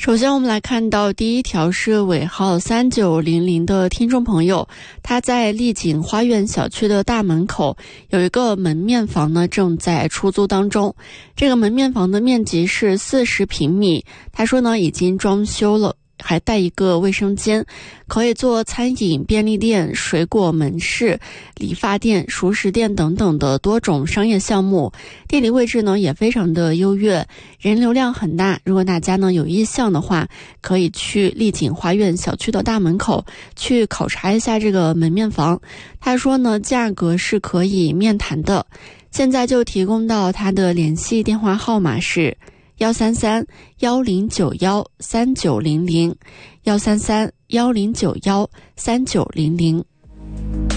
首先我们来看到第一条是尾号3900的听众朋友，他在丽景花苑小区的大门口有一个门面房呢，正在出租当中。这个门面房的面积是40平米，他说呢已经装修了，还带一个卫生间，可以做餐饮、便利店、水果门市、理发店、熟食店等等的多种商业项目。地理位置呢也非常的优越，人流量很大。如果大家呢有意向的话，可以去丽景花苑小区的大门口去考察一下这个门面房。他说呢价格是可以面谈的。现在就提供到他的联系电话号码是133-1091-3900 133-1091-3900。